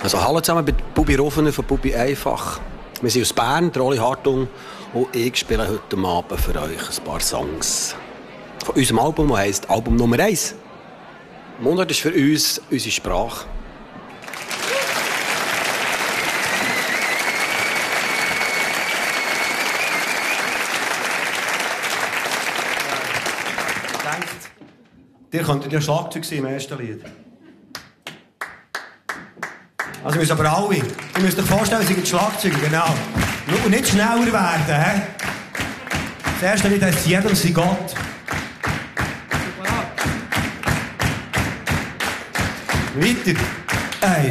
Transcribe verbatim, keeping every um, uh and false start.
Also hallo zusammen bei Bubi Rufener von Bubi Einfach. Wir sind aus Bern, der Oli Hartung und ich spiele heute Abend für euch ein paar Songs von unserem Album, das heisst Album Nummer eins. Mundart ist für uns unsere Sprache. Ihr könntet ja Schlagzeug sein im ersten Lied. Also müssen aber alle. Ihr müsst euch vorstellen, sie sind Schlagzeuger, genau. Und nicht schneller werden, hä? Das erste Lied heisst «Jedem sein Gott». Weiter. Eins.